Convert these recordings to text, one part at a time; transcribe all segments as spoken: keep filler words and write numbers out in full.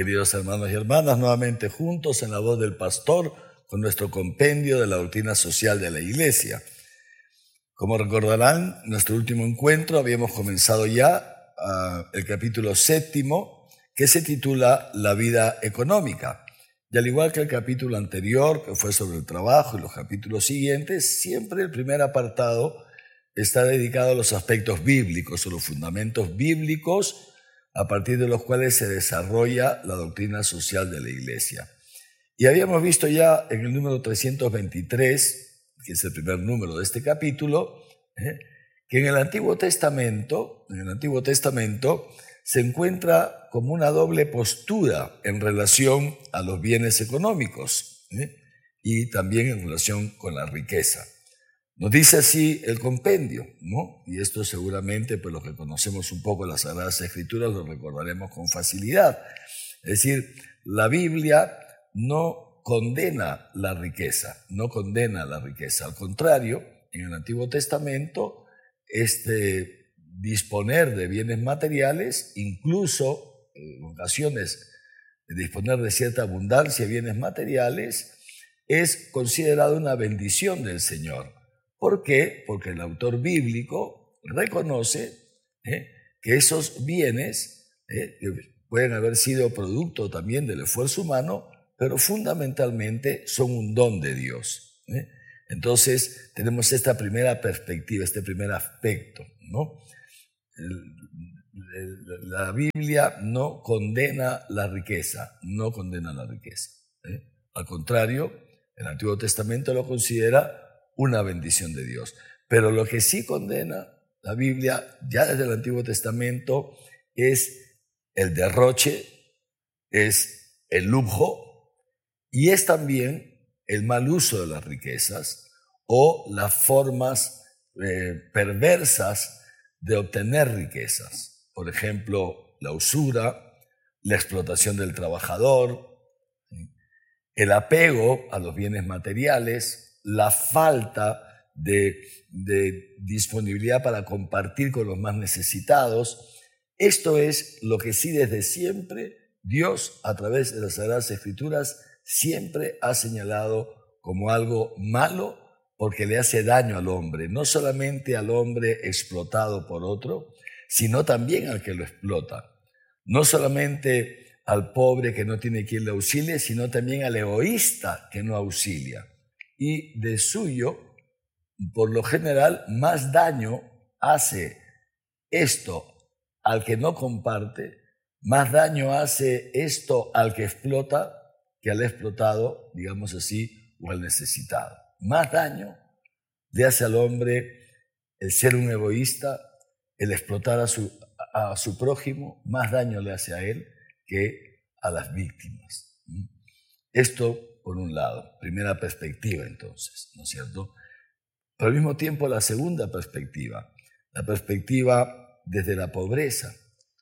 queridos hermanos y hermanas, nuevamente juntos en la voz del pastor con nuestro compendio de la doctrina social de la Iglesia. Como recordarán, en nuestro último encuentro habíamos comenzado ya uh, el capítulo séptimo, que se titula La vida económica. Y al igual que el capítulo anterior, que fue sobre el trabajo, y los capítulos siguientes, siempre el primer apartado está dedicado a los aspectos bíblicos o los fundamentos bíblicos a partir de los cuales se desarrolla la doctrina social de la Iglesia. Y habíamos visto ya en el número trescientos veintitrés, que es el primer número de este capítulo, ¿eh? que en el Antiguo Testamento, en el Antiguo Testamento se encuentra como una doble postura en relación a los bienes económicos ¿eh? y también en relación con la riqueza. Nos dice así el compendio, ¿no? Y esto seguramente, pues los que conocemos un poco las Sagradas Escrituras lo recordaremos con facilidad. Es decir, la Biblia no condena la riqueza, no condena la riqueza. Al contrario, en el Antiguo Testamento, este disponer de bienes materiales, incluso en ocasiones disponer de cierta abundancia de bienes materiales, es considerado una bendición del Señor. ¿Por qué? Porque el autor bíblico reconoce ¿eh? que esos bienes ¿eh? que pueden haber sido producto también del esfuerzo humano, pero fundamentalmente son un don de Dios. ¿eh? Entonces tenemos esta primera perspectiva, este primer aspecto, ¿no? El, el, la Biblia no condena la riqueza, no condena la riqueza. ¿eh? Al contrario, el Antiguo Testamento lo considera una bendición de Dios. Pero lo que sí condena la Biblia, ya desde el Antiguo Testamento, es el derroche, es el lujo y es también el mal uso de las riquezas o las formas eh, perversas de obtener riquezas. Por ejemplo, la usura, la explotación del trabajador, el apego a los bienes materiales, la falta de, de disponibilidad para compartir con los más necesitados. Esto es lo que sí desde siempre Dios, a través de las Sagradas Escrituras, siempre ha señalado como algo malo porque le hace daño al hombre, no solamente al hombre explotado por otro, sino también al que lo explota. No solamente al pobre que no tiene quien le auxilie, sino también al egoísta que no auxilia. Y de suyo, por lo general, más daño hace esto al que no comparte, más daño hace esto al que explota que al explotado, digamos así, o al necesitado. Más daño le hace al hombre el ser un egoísta, el explotar a su, a su prójimo, más daño le hace a él que a las víctimas. Esto por un lado, primera perspectiva entonces, ¿no es cierto? Pero al mismo tiempo la segunda perspectiva, la perspectiva desde la pobreza.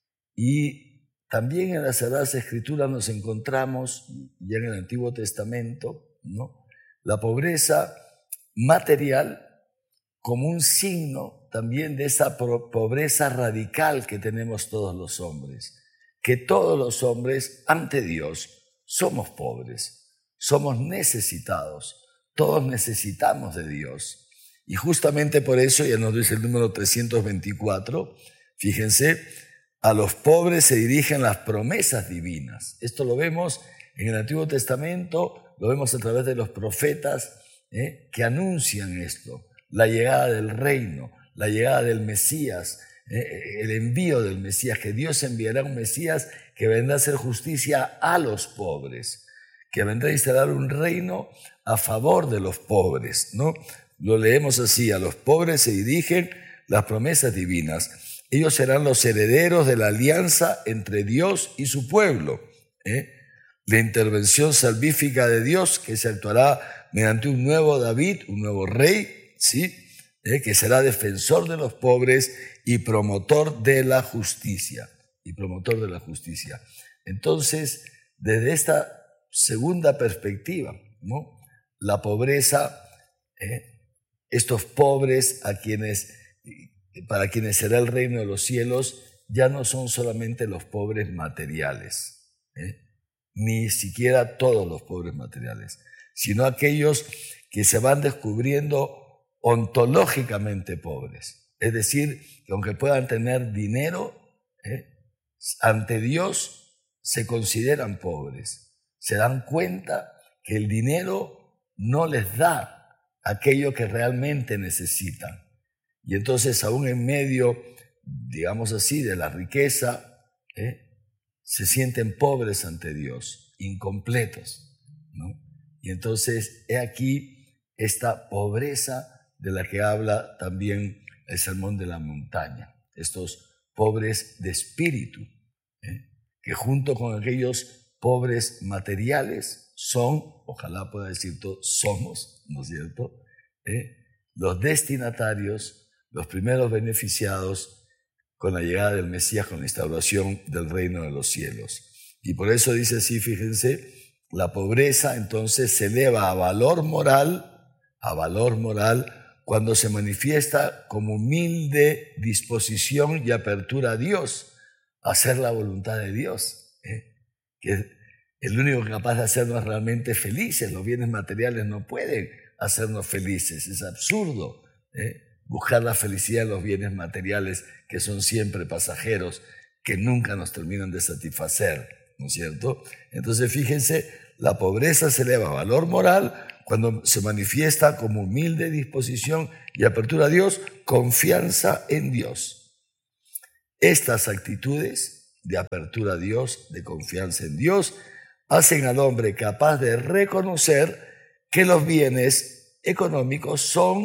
Y también en las Sagradas Escrituras nos encontramos, ya en el Antiguo Testamento, ¿no? la pobreza material como un signo también de esa pobreza radical que tenemos todos los hombres, que todos los hombres ante Dios somos pobres. Somos necesitados, todos necesitamos de Dios. Y justamente por eso, ya nos dice el número trescientos veinticuatro, fíjense, a los pobres se dirigen las promesas divinas. Esto lo vemos en el Antiguo Testamento, lo vemos a través de los profetas ¿eh? que anuncian esto, la llegada del reino, la llegada del Mesías, eh, el envío del Mesías, que Dios enviará un Mesías que vendrá a hacer justicia a los pobres, que vendrá a instalar un reino a favor de los pobres, ¿no? Lo leemos así: a los pobres se dirigen las promesas divinas. Ellos serán los herederos de la alianza entre Dios y su pueblo. ¿eh? La intervención salvífica de Dios que se actuará mediante un nuevo David, un nuevo rey, ¿sí? ¿eh? que será defensor de los pobres y promotor de la justicia. Y promotor de la justicia. Entonces, desde esta segunda perspectiva, ¿no? La pobreza, ¿eh? estos pobres a quienes, para quienes será el reino de los cielos, ya no son solamente los pobres materiales, ¿eh? ni siquiera todos los pobres materiales, sino aquellos que se van descubriendo ontológicamente pobres. Es decir, que aunque puedan tener dinero, ¿eh? ante Dios se consideran pobres. Se dan cuenta que el dinero no les da aquello que realmente necesitan. Y entonces, aún en medio, digamos así, de la riqueza, ¿eh? se sienten pobres ante Dios, incompletos, ¿no? Y entonces, he aquí esta pobreza de la que habla también el Sermón de la Montaña. Estos pobres de espíritu, ¿eh? que junto con aquellos pobres materiales son, ojalá pueda decir todo, somos, ¿no es cierto?, ¿eh? los destinatarios, los primeros beneficiados con la llegada del Mesías, con la instauración del reino de los cielos. Y por eso dice así, fíjense, la pobreza entonces se eleva a valor moral, a valor moral, cuando se manifiesta como humilde disposición y apertura a Dios, a hacer la voluntad de Dios, ¿eh? que es el único capaz de hacernos realmente felices. Los bienes materiales no pueden hacernos felices, es absurdo, ¿eh? buscar la felicidad en los bienes materiales que son siempre pasajeros, que nunca nos terminan de satisfacer, ¿no es cierto? Entonces, fíjense, la pobreza se eleva a valor moral cuando se manifiesta como humilde disposición y apertura a Dios, confianza en Dios. Estas actitudes de apertura a Dios, de confianza en Dios, hacen al hombre capaz de reconocer que los bienes económicos son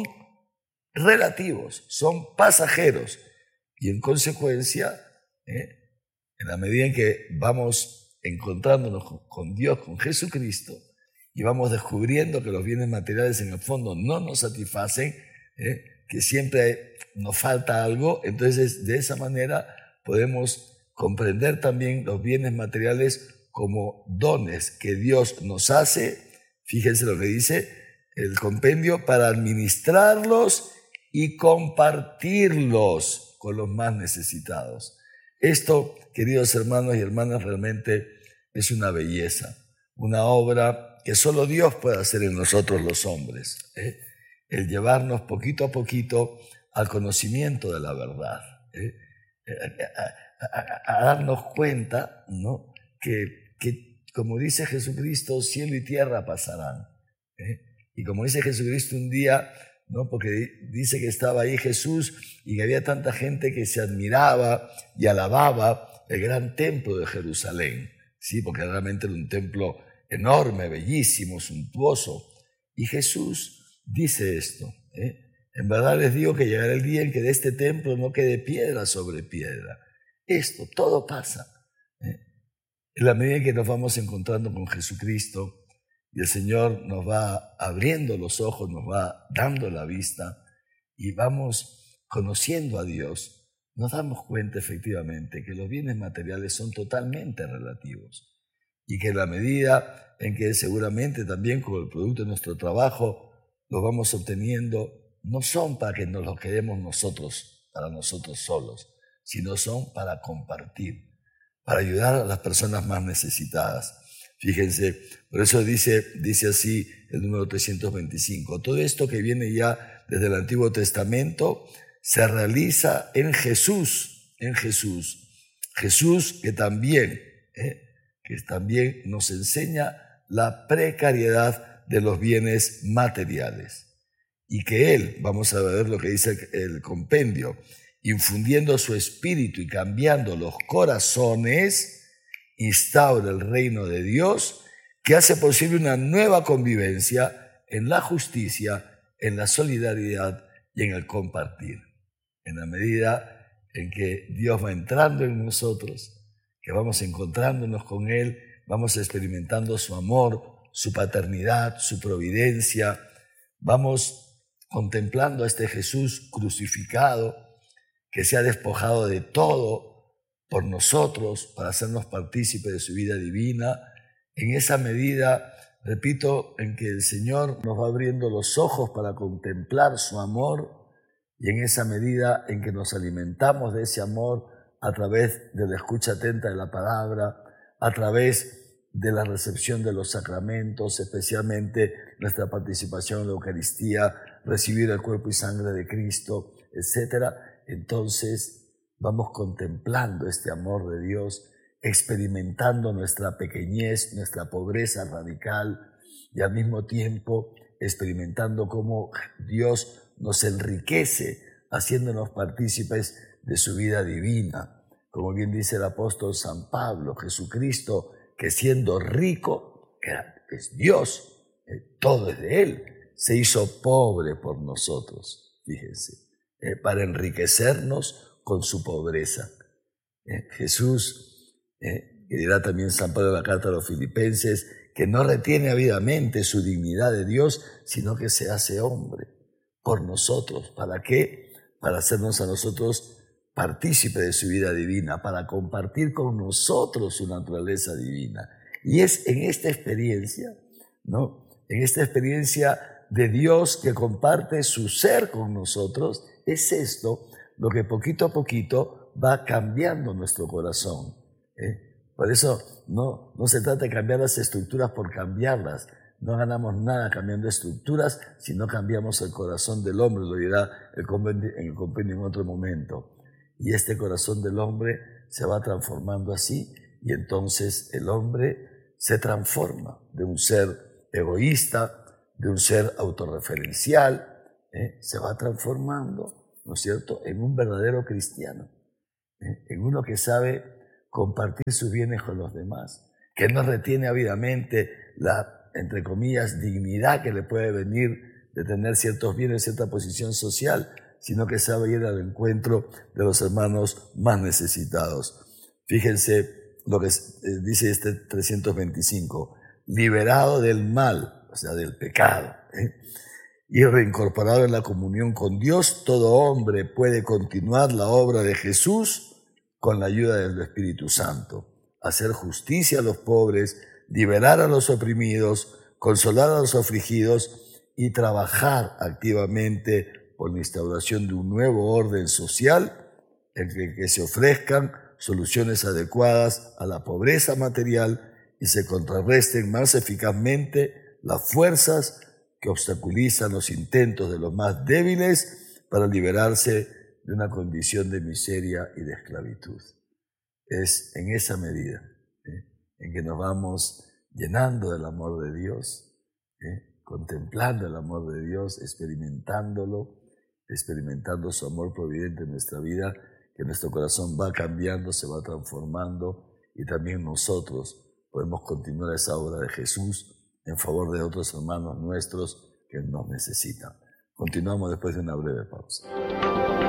relativos, son pasajeros, y en consecuencia, ¿eh? en la medida en que vamos encontrándonos con Dios, con Jesucristo, y vamos descubriendo que los bienes materiales en el fondo no nos satisfacen, ¿eh? que siempre nos falta algo, entonces de esa manera podemos comprender también los bienes materiales como dones que Dios nos hace. Fíjense lo que dice el compendio, para administrarlos y compartirlos con los más necesitados. Esto, queridos hermanos y hermanas, realmente es una belleza, una obra que solo Dios puede hacer en nosotros los hombres, ¿eh? el llevarnos poquito a poquito al conocimiento de la verdad, ¿eh? a, a, a darnos cuenta, ¿no? que, que, como dice Jesucristo, cielo y tierra pasarán, ¿eh? y como dice Jesucristo un día, ¿no? porque dice que estaba ahí Jesús y que había tanta gente que se admiraba y alababa el gran templo de Jerusalén, ¿sí? porque realmente era un templo enorme, bellísimo, suntuoso. Y Jesús dice esto, ¿eh? en verdad les digo que llegará el día en que de este templo no quede piedra sobre piedra. Esto, todo pasa, ¿eh? en la medida en que nos vamos encontrando con Jesucristo y el Señor nos va abriendo los ojos, nos va dando la vista y vamos conociendo a Dios, nos damos cuenta efectivamente que los bienes materiales son totalmente relativos. Y que en la medida en que seguramente también como el producto de nuestro trabajo los vamos obteniendo, no son para que nos los quedemos nosotros, para nosotros solos, sino son para compartir, para ayudar a las personas más necesitadas. Fíjense, por eso dice, dice así el número trescientos veinticinco, todo esto que viene ya desde el Antiguo Testamento se realiza en Jesús, en Jesús. Jesús que también... ¿eh? que también nos enseña la precariedad de los bienes materiales. Y que Él, vamos a ver lo que dice el compendio, infundiendo su espíritu y cambiando los corazones, instaura el reino de Dios, que hace posible una nueva convivencia en la justicia, en la solidaridad y en el compartir. En la medida en que Dios va entrando en nosotros, que vamos encontrándonos con Él, vamos experimentando su amor, su paternidad, su providencia, vamos contemplando a este Jesús crucificado que se ha despojado de todo por nosotros para hacernos partícipes de su vida divina. En esa medida, repito, en que el Señor nos va abriendo los ojos para contemplar su amor y en esa medida en que nos alimentamos de ese amor a través de la escucha atenta de la palabra, a través de la recepción de los sacramentos, especialmente nuestra participación en la Eucaristía, recibir el cuerpo y sangre de Cristo, etcétera, entonces vamos contemplando este amor de Dios, experimentando nuestra pequeñez, nuestra pobreza radical y al mismo tiempo experimentando cómo Dios nos enriquece haciéndonos partícipes de su vida divina. Como bien dice el apóstol San Pablo, Jesucristo, que siendo rico, era, es Dios, eh, todo es de Él, se hizo pobre por nosotros, fíjense, eh, para enriquecernos con su pobreza. Eh, Jesús, eh, que dirá también San Pablo en la carta a los Filipenses, que no retiene ávidamente su dignidad de Dios, sino que se hace hombre por nosotros. ¿Para qué? Para hacernos a nosotros partícipe de su vida divina, para compartir con nosotros su naturaleza divina. Y es en esta experiencia, ¿no? En esta experiencia de Dios que comparte su ser con nosotros, es esto lo que poquito a poquito va cambiando nuestro corazón, ¿eh? Por eso no, no se trata de cambiar las estructuras por cambiarlas. No ganamos nada cambiando estructuras si no cambiamos el corazón del hombre, lo dirá el compendio, en el compendio en otro momento. Y este corazón del hombre se va transformando así, y entonces el hombre se transforma de un ser egoísta, de un ser autorreferencial, ¿eh? se va transformando, ¿no es cierto?, en un verdadero cristiano, ¿eh? en uno que sabe compartir sus bienes con los demás, que no retiene ávidamente la, entre comillas, dignidad que le puede venir de tener ciertos bienes, cierta posición social, sino que sabe ir al encuentro de los hermanos más necesitados. Fíjense lo que dice este trescientos veinticinco, liberado del mal, o sea, del pecado, ¿eh? y reincorporado en la comunión con Dios, todo hombre puede continuar la obra de Jesús con la ayuda del Espíritu Santo, hacer justicia a los pobres, liberar a los oprimidos, consolar a los afligidos y trabajar activamente por la instauración de un nuevo orden social en el que se ofrezcan soluciones adecuadas a la pobreza material y se contrarresten más eficazmente las fuerzas que obstaculizan los intentos de los más débiles para liberarse de una condición de miseria y de esclavitud. Es en esa medida ¿eh? en que nos vamos llenando del amor de Dios, ¿eh? contemplando el amor de Dios, experimentándolo, experimentando su amor providente en nuestra vida, que nuestro corazón va cambiando, se va transformando, y también nosotros podemos continuar esa obra de Jesús en favor de otros hermanos nuestros que nos necesitan. Continuamos después de una breve pausa.